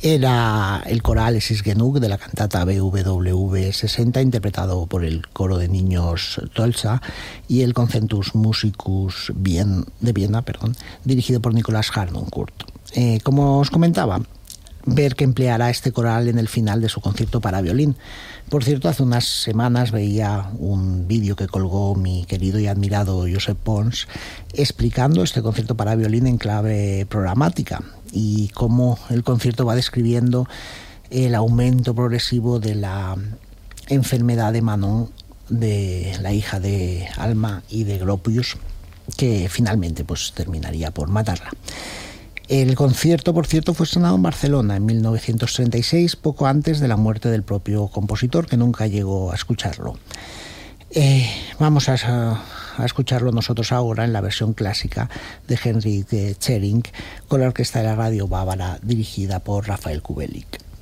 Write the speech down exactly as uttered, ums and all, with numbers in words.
Era el coral Esis Genug de la cantata B W W sesenta, interpretado por el coro de niños Tolsa, y el Concertus Musicus Bien, de Viena, perdón, dirigido por Nicolás Harnoncourt. Eh, como os comentaba, ver que empleará este coral en el final de su concierto para violín. Por cierto, hace unas semanas veía un vídeo que colgó mi querido y admirado Josep Pons explicando este concierto para violín en clave programática y cómo el concierto va describiendo el aumento progresivo de la enfermedad de Manon, de la hija de Alma y de Gropius, que finalmente pues terminaría por matarla. El concierto, por cierto, fue estrenado en Barcelona en mil novecientos treinta y seis, poco antes de la muerte del propio compositor, que nunca llegó a escucharlo. Eh, vamos a, a escucharlo nosotros ahora en la versión clásica de Henrik Tschering, con la orquesta de la Radio Bávara, dirigida por Rafael Kubelik.